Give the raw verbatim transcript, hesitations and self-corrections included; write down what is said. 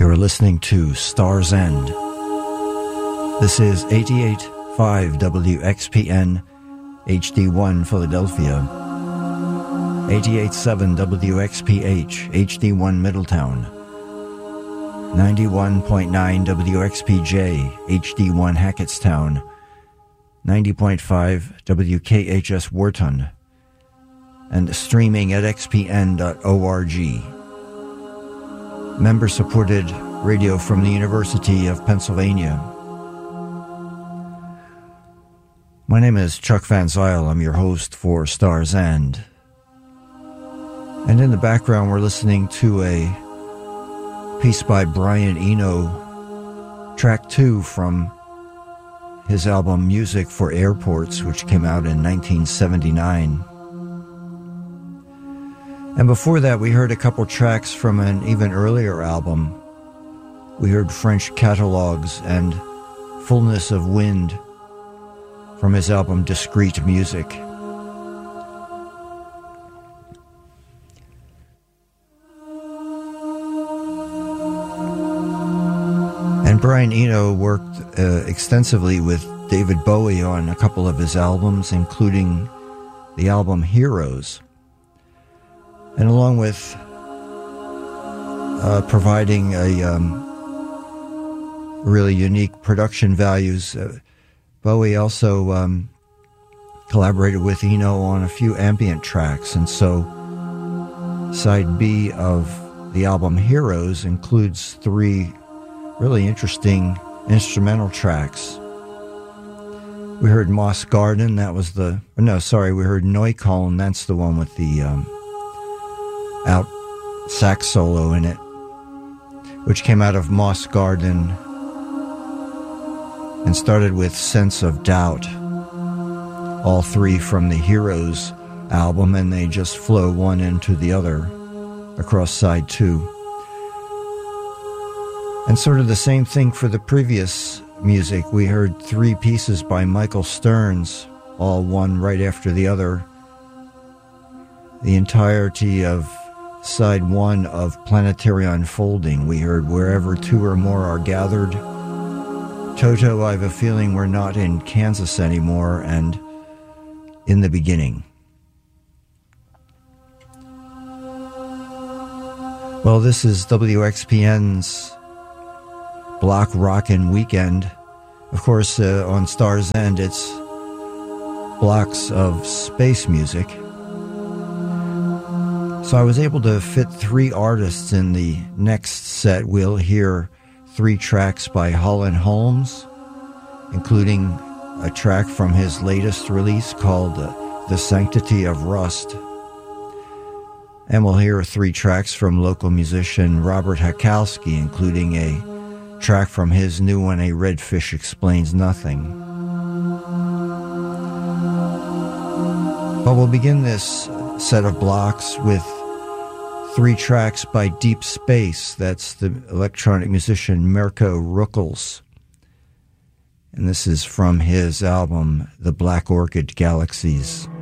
You're listening to Star's End. This is eighty-eight point five W X P N H D one Philadelphia, eighty-eight point seven W X P H H D one Middletown, ninety-one point nine W X P J H D one Hackettstown, ninety point five W K H S Wharton, and streaming at x p n dot org. Member-supported radio from the University of Pennsylvania. My name is Chuck Van Zyl. I'm your host for Star's End. And in the background, we're listening to a piece by Brian Eno, track two from his album Music for Airports, which came out in nineteen seventy-nine. And before that, we heard a couple tracks from an even earlier album. We heard French Catalogues and Fullness of Wind from his album Discreet Music. And Brian Eno worked uh, extensively with David Bowie on a couple of his albums, including the album Heroes. And along with uh, providing a um, really unique production values, uh, Bowie also um, collaborated with Eno on a few ambient tracks. And so side B of the album Heroes includes three really interesting instrumental tracks. We heard Moss Garden, that was the, no, sorry, we heard Neukölln, that's the one with the um, out sax solo in it, which came out of Moss Garden and started with Sense of Doubt, all three from the Heroes album, and they just flow one into the other across side two. And sort of the same thing for the previous music. We heard three pieces by Michael Stearns, all one right after the other. The entirety of side one of Planetary Unfolding. We heard Wherever Two or More Are Gathered, Toto, I Have a Feeling We're Not in Kansas Anymore, and In the Beginning. Well, this is W X P N's Block Rockin' Weekend. Of course, uh, on Star's End, it's blocks of space music. So I was able to fit three artists in the next set. We'll hear three tracks by Holland Holmes, including a track from his latest release called uh, The Sanctity of Rust. And we'll hear three tracks from local musician Robert Hakowski, including a track from his new one, A Redfish Explains Nothing. But we'll begin this set of blocks with three tracks by Deep Space. That's the electronic musician Mirko Ruckels. And this is from his album, The Black Orchid Galaxies.